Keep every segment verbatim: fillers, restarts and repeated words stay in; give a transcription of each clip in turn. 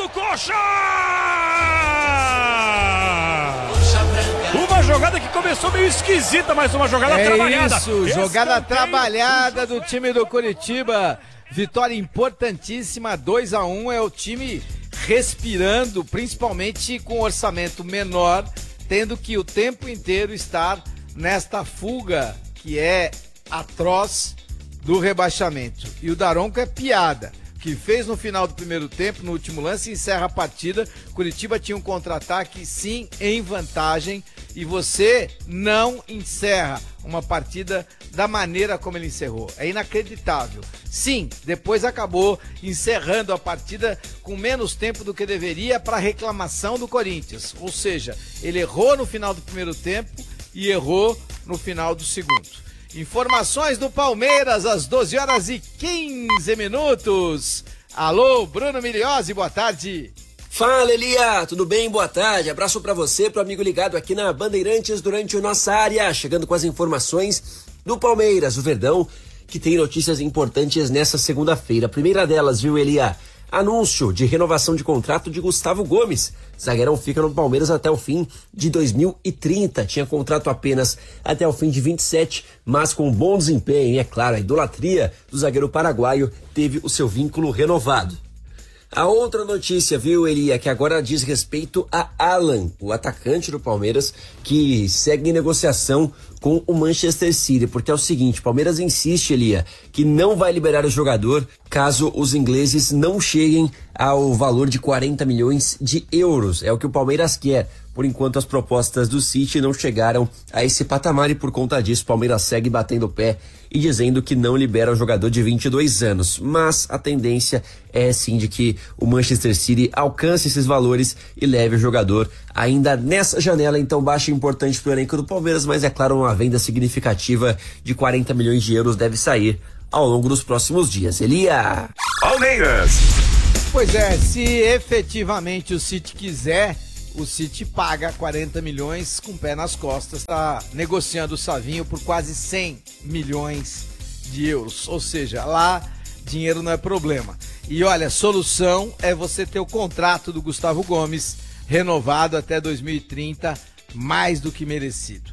do Coxa! Uma jogada que começou meio esquisita, mas uma jogada é trabalhada. Isso, jogada Escanteio trabalhada do time do Coritiba. Vitória importantíssima, dois a um, é o time respirando, principalmente com orçamento menor, tendo que o tempo inteiro estar nesta fuga que é atroz do rebaixamento. E o Daronco é piada, que fez no final do primeiro tempo, no último lance, encerra a partida. Curitiba tinha um contra-ataque, sim, em vantagem, e você não encerra uma partida da maneira como ele encerrou. É inacreditável. Sim, depois acabou encerrando a partida com menos tempo do que deveria para reclamação do Corinthians. Ou seja, ele errou no final do primeiro tempo e errou no final do segundo. Informações do Palmeiras às doze horas e quinze minutos. Alô, Bruno Miliozzi, boa tarde. Fala, Elia, tudo bem? Boa tarde. Abraço pra você, pro amigo ligado aqui na Bandeirantes durante a nossa área, chegando com as informações do Palmeiras, o Verdão, que tem notícias importantes nessa segunda-feira. A primeira delas, viu, Elia? Anúncio de renovação de contrato de Gustavo Gomes. Zagueirão fica no Palmeiras até o fim de dois mil e trinta. Tinha contrato apenas até o fim de vinte e sete, mas com bom desempenho. E é claro, a idolatria do zagueiro paraguaio teve o seu vínculo renovado. A outra notícia, viu, Elia, que agora diz respeito a Alan, o atacante do Palmeiras, que segue em negociação com o Manchester City, porque é o seguinte, o Palmeiras insiste, Elia, que não vai liberar o jogador caso os ingleses não cheguem ao valor de quarenta milhões de euros. É o que o Palmeiras quer. Por enquanto, as propostas do City não chegaram a esse patamar e por conta disso, o Palmeiras segue batendo o pé e dizendo que não libera o jogador de vinte e dois anos. Mas a tendência é sim de que o Manchester City alcance esses valores e leve o jogador ainda nessa janela. Então, baixa importante para o elenco do Palmeiras, mas é claro, uma venda significativa de quarenta milhões de euros deve sair ao longo dos próximos dias. Elia! Palmeiras! Pois é, se efetivamente o City quiser, o City paga quarenta milhões com o pé nas costas, está negociando o Savinho por quase cem milhões de euros, ou seja, lá dinheiro não é problema. E olha, a solução é você ter o contrato do Gustavo Gomes renovado até dois mil e trinta, mais do que merecido.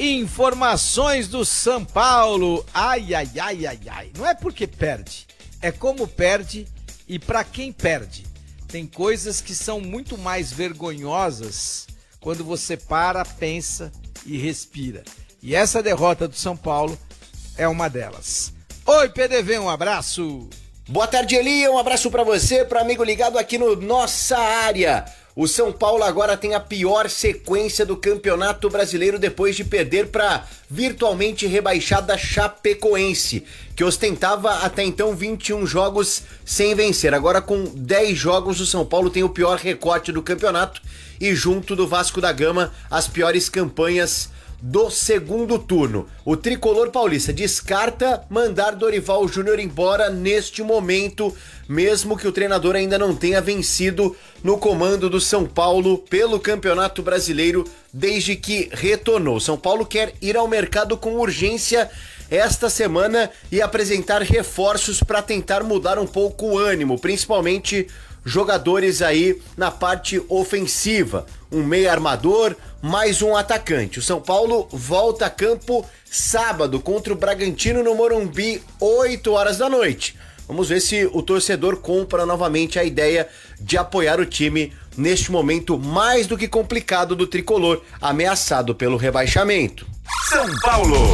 Informações do São Paulo, ai, ai, ai, ai, ai, não é porque perde, é como perde e para quem perde. Tem coisas que são muito mais vergonhosas quando você para, pensa e respira. E essa derrota do São Paulo é uma delas. Oi, P D V, um abraço. Boa tarde, Elia, um abraço pra você, pro amigo ligado aqui no Nossa Área. O São Paulo agora tem a pior sequência do Campeonato Brasileiro depois de perder para virtualmente rebaixada Chapecoense, que ostentava até então vinte e um jogos sem vencer. Agora com dez jogos o São Paulo tem o pior recorte do campeonato e junto do Vasco da Gama as piores campanhas do segundo turno. O tricolor paulista descarta mandar Dorival Júnior embora neste momento, mesmo que o treinador ainda não tenha vencido no comando do São Paulo pelo Campeonato Brasileiro desde que retornou. São Paulo quer ir ao mercado com urgência esta semana e apresentar reforços para tentar mudar um pouco o ânimo, principalmente jogadores aí na parte ofensiva, um meia armador, mais um atacante. O São Paulo volta a campo sábado contra o Bragantino no Morumbi, oito horas da noite. Vamos ver se o torcedor compra novamente a ideia de apoiar o time neste momento mais do que complicado do tricolor, ameaçado pelo rebaixamento. São Paulo!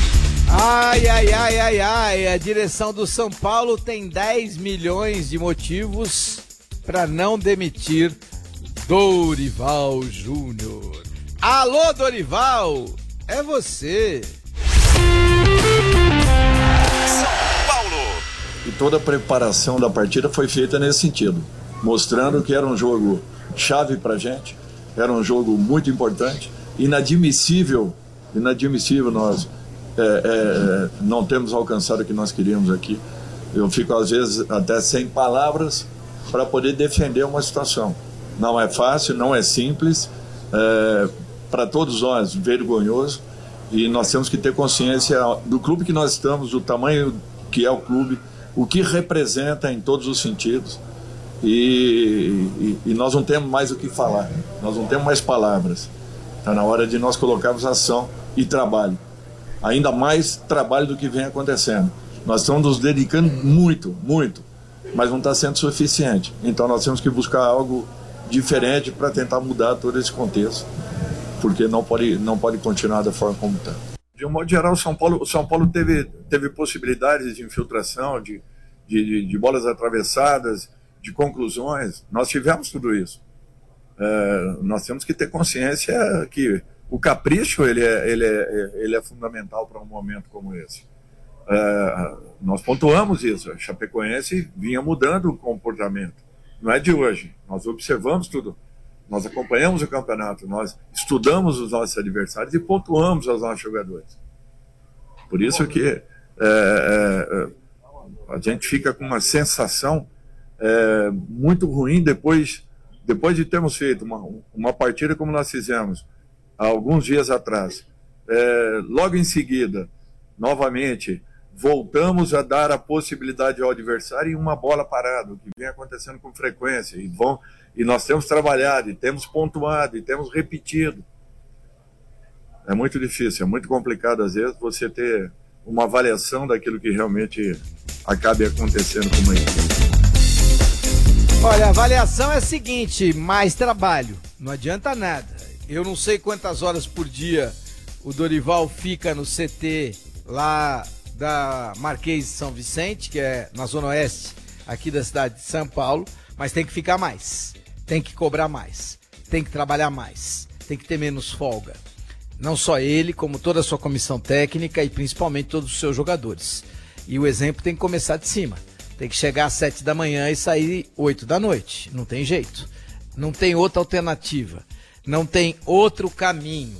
Ai, ai, ai, ai, ai, a direção do São Paulo tem dez milhões de motivos para não demitir Dorival Júnior. Alô, Dorival, é você. São Paulo! E toda a preparação da partida foi feita nesse sentido, mostrando que era um jogo chave pra gente, era um jogo muito importante, inadmissível, inadmissível nós é, é, não temos alcançado o que nós queríamos aqui. Eu fico às vezes até sem palavras para poder defender uma situação. Não é fácil, não é simples, é, para todos nós vergonhoso, e nós temos que ter consciência do clube que nós estamos, do tamanho que é o clube, o que representa em todos os sentidos. e, e, e nós não temos mais o que falar, nós não temos mais palavras. Está na hora de nós colocarmos ação e trabalho, ainda mais trabalho do que vem acontecendo. Nós estamos nos dedicando muito, muito, mas não está sendo suficiente. Então nós temos que buscar algo diferente para tentar mudar todo esse contexto, porque não pode, não pode continuar da forma como está. De um modo geral, o São Paulo, o São Paulo teve, teve possibilidades de infiltração, de, de, de bolas atravessadas, de conclusões. Nós tivemos tudo isso. É, nós temos que ter consciência que o capricho ele é, ele é, ele é fundamental para um momento como esse. É, nós pontuamos isso. A Chapecoense vinha mudando o comportamento. Não é de hoje. Nós observamos tudo. Nós acompanhamos o campeonato, nós estudamos os nossos adversários e pontuamos aos nossos jogadores. Por isso que é, é, a gente fica com uma sensação é, muito ruim depois, depois de termos feito uma, uma partida como nós fizemos há alguns dias atrás. É, logo em seguida, novamente, voltamos a dar a possibilidade ao adversário em uma bola parada, o que vem acontecendo com frequência. E, vão, e nós temos trabalhado, e temos pontuado, e temos repetido. É muito difícil, é muito complicado, às vezes, você ter uma avaliação daquilo que realmente acabe acontecendo com uma equipe. Olha, a avaliação é a seguinte: mais trabalho, não adianta nada. Eu não sei quantas horas por dia o Dorival fica no C T lá da Marquês de São Vicente, que é na Zona Oeste aqui da cidade de São Paulo, mas tem que ficar mais, tem que cobrar mais, tem que trabalhar mais, tem que ter menos folga. Não só ele, como toda a sua comissão técnica e principalmente todos os seus jogadores. E o exemplo tem que começar de cima. Tem que chegar às sete da manhã e sair oito da noite. Não tem jeito. Não tem outra alternativa. Não tem outro caminho.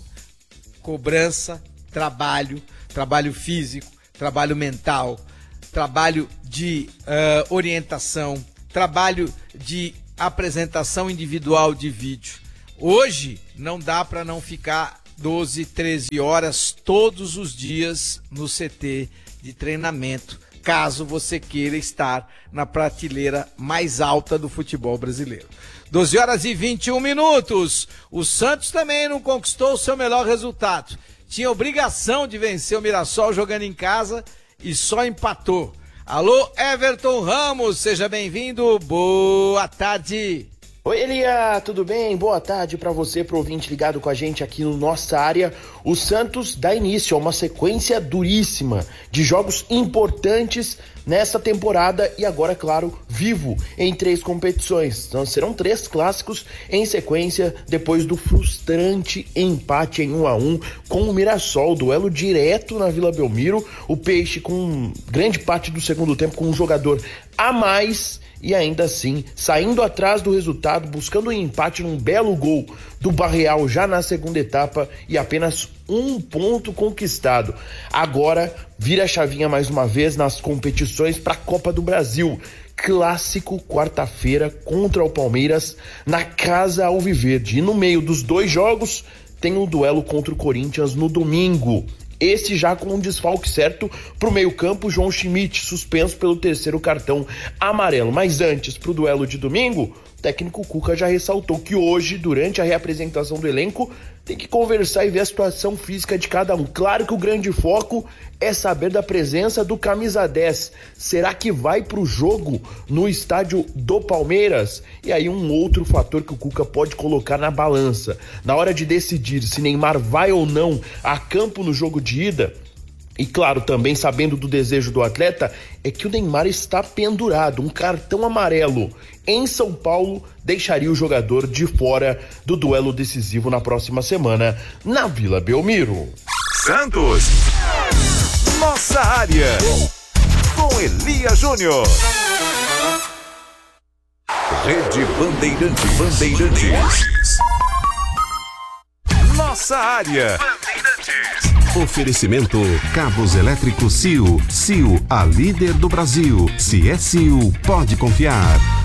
Cobrança, trabalho, trabalho físico, trabalho mental, trabalho de uh, orientação, trabalho de apresentação individual de vídeo. Hoje não dá para não ficar doze, treze horas todos os dias no C T de treinamento, caso você queira estar na prateleira mais alta do futebol brasileiro. doze horas e vinte e um minutos. O Santos também não conquistou o seu melhor resultado. Tinha obrigação de vencer o Mirassol jogando em casa e só empatou. Alô, Everton Ramos, seja bem-vindo. Boa tarde. Oi, Elia, tudo bem? Boa tarde para você, pro ouvinte ligado com a gente aqui no Nossa Área. O Santos dá início a uma sequência duríssima de jogos importantes nessa temporada e agora, claro, vivo em três competições. Então serão três clássicos em sequência depois do frustrante empate em um a um com o Mirassol, duelo direto na Vila Belmiro, o Peixe com grande parte do segundo tempo com um jogador a mais e ainda assim, saindo atrás do resultado, buscando um empate num belo gol do Barreal já na segunda etapa e apenas um ponto conquistado. Agora, vira a chavinha mais uma vez nas competições para a Copa do Brasil. Clássico quarta-feira contra o Palmeiras na Casa Alviverde. E no meio dos dois jogos, tem um duelo contra o Corinthians no domingo. Esse já com um desfalque certo pro meio-campo, João Schmidt, suspenso pelo terceiro cartão amarelo. Mas antes, pro duelo de domingo, o técnico Cuca já ressaltou que hoje, durante a reapresentação do elenco, tem que conversar e ver a situação física de cada um. Claro que o grande foco é saber da presença do camisa dez. Será que vai pro jogo no estádio do Palmeiras? E aí um outro fator que o Cuca pode colocar na balança. Na hora de decidir se Neymar vai ou não a campo no jogo de ida, e claro, também sabendo do desejo do atleta, é que o Neymar está pendurado. Um cartão amarelo em São Paulo deixaria o jogador de fora do duelo decisivo na próxima semana na Vila Belmiro. Santos, nossa área, com Elia Júnior. Rede Bandeirantes, Bandeirantes. Nossa área. Oferecimento Cabos Elétricos C I O. C I O, a líder do Brasil. Se é C I O, pode confiar.